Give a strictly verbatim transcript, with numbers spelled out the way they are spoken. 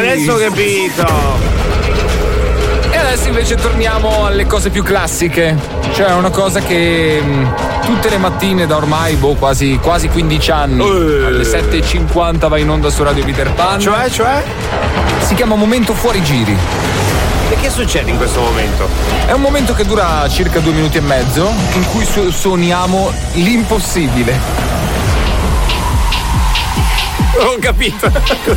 adesso ho capito. E adesso invece torniamo alle cose più classiche. Cioè una cosa che mh, tutte le mattine da ormai boh, quasi, quasi quindici anni uh. alle sette e cinquanta va in onda su Radio Peter Pan. Cioè, cioè? Si chiama Momento Fuori Giri. E che succede in questo momento? È un momento che dura circa due minuti e mezzo in cui su- suoniamo l'impossibile. Ho capito.